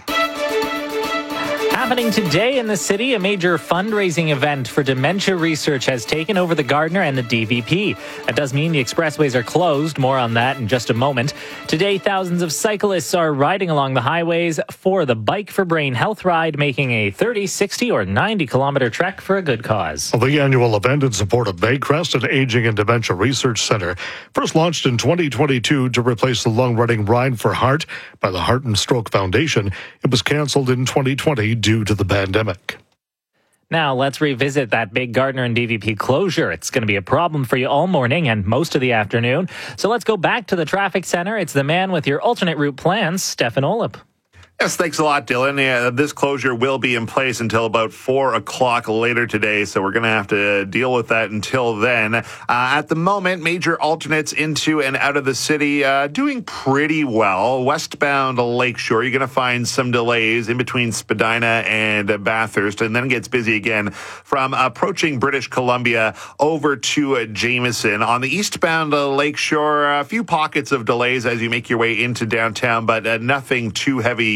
Happening today in the city, a major fundraising event for dementia research has taken over the Gardner and the D V P. That does mean the expressways are closed. More on that in just a moment. Today, thousands of cyclists are riding along the highways for the Bike for Brain Health Ride, making a thirty, sixty, or ninety kilometer trek for a good cause. The annual event in support of Baycrest, an aging and dementia research center, first launched in twenty twenty-two to replace the long-running Ride for Heart by the Heart and Stroke Foundation. It was canceled in twenty twenty due to the pandemic. Now, let's revisit that big Gardner and D V P closure. It's going to be a problem for you all morning and most of the afternoon. So let's go back to the traffic center. It's the man with your alternate route plans, Stefan Olap. Yes, thanks a lot, Dylan. Yeah, this closure will be in place until about four o'clock later today, so we're going to have to deal with that until then. Uh, at the moment, major alternates into and out of the city uh, doing pretty well. Westbound Lakeshore, you're going to find some delays in between Spadina and Bathurst, and then it gets busy again from approaching British Columbia over to uh, Jameson. On the eastbound uh, Lakeshore, a few pockets of delays as you make your way into downtown, but uh, nothing too heavy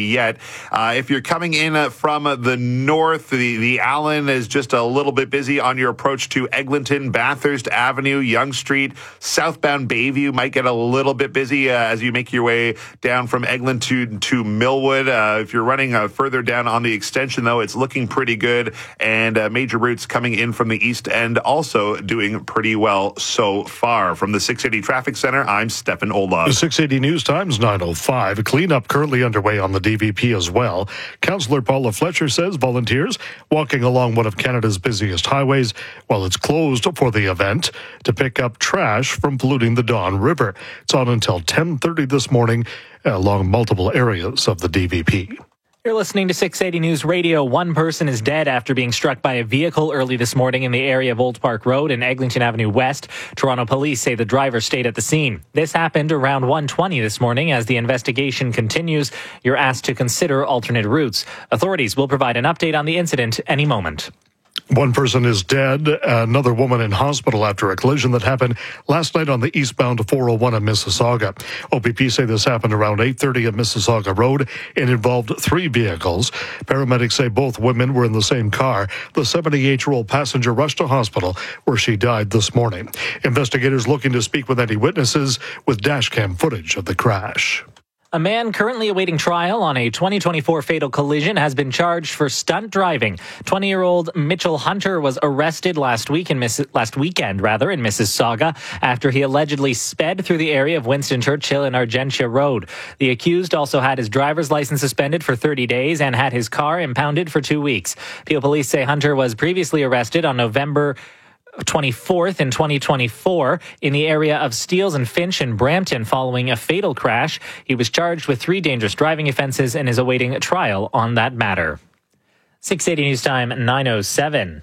yet. Uh, if you're coming in uh, from uh, the north, the, the Allen is just a little bit busy on your approach to Eglinton, Bathurst Avenue, Yonge Street. Southbound Bayview might get a little bit busy uh, as you make your way down from Eglinton to, to Millwood. Uh, if you're running uh, further down on the extension, though, it's looking pretty good. And uh, major routes coming in from the east end also doing pretty well so far. From the six eighty Traffic Center, I'm Stefan Olaf. The six eighty News Times nine oh five. A cleanup currently underway on the D V P as well. Councillor Paula Fletcher says volunteers walking along one of Canada's busiest highways while it's closed for the event to pick up trash from polluting the Don River. It's on until ten thirty this morning along multiple areas of the D V P. You're listening to six eighty News Radio. One person is dead after being struck by a vehicle early this morning in the area of Old Park Road and Eglinton Avenue West. Toronto police say the driver stayed at the scene. This happened around one twenty this morning. As the investigation continues, you're asked to consider alternate routes. Authorities will provide an update on the incident any moment. One person is dead, another woman in hospital after a collision that happened last night on the eastbound four oh one in Mississauga. O P P say this happened around eight thirty at Mississauga Road and involved three vehicles. Paramedics say both women were in the same car. The seventy-eight-year-old passenger rushed to hospital where she died this morning. Investigators looking to speak with any witnesses with dashcam footage of the crash. A man currently awaiting trial on a twenty twenty-four fatal collision has been charged for stunt driving. twenty-year-old Mitchell Hunter was arrested last week in Miss- last weekend, rather, in Mississauga after he allegedly sped through the area of Winston Churchill and Argentia Road. The accused also had his driver's license suspended for thirty days and had his car impounded for two weeks. Peel police say Hunter was previously arrested on November twenty-fourth in twenty twenty-four in the area of Steeles and Finch in Brampton following a fatal crash. He was charged with three dangerous driving offenses and is awaiting a trial on that matter. six eighty News Time, nine oh seven.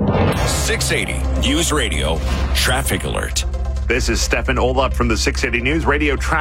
six eighty News Radio Traffic Alert. This is Stefan Olaf from the six eighty News Radio Traffic